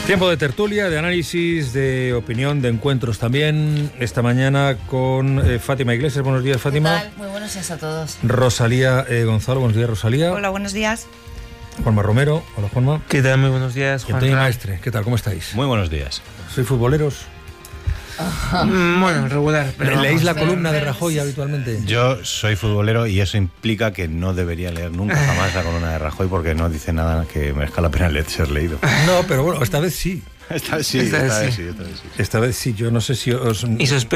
Tiempo de tertulia, de análisis, de opinión, de encuentros también. Esta mañana con Fátima Iglesias. Buenos días, Fátima. ¿Qué tal? Muy buenos días a todos. Rosalía Gonzalo. Buenos días, Rosalía. Hola, buenos días. Juanma Romero. Hola, Juanma. ¿Qué tal? Muy buenos días, Y Antonio Maestre. ¿Qué tal? ¿Cómo estáis? Muy buenos días. ¿Sois futboleros? Bueno, regular. Pero ¿Leéis la pero- columna de pero- Rajoy habitualmente? Yo soy futbolero y eso implica que no debería leer nunca jamás la columna de Rajoy porque no dice nada que merezca la pena ser leído. No, pero bueno, esta vez sí. Esta vez sí. Esta vez sí, yo no sé si os... Y sospecho